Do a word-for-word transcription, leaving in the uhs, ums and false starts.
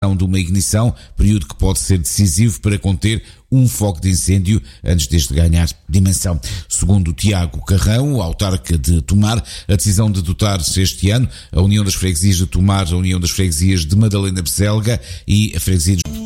previsão de uma ignição, período que pode ser decisivo para conter um foco de incêndio antes deste ganhar dimensão. Segundo Tiago Carrão, o autarca de Tomar, a decisão de dotar-se este ano a União das Freguesias de Tomar, a União das Freguesias de Madalena Beselga e a Freguesia de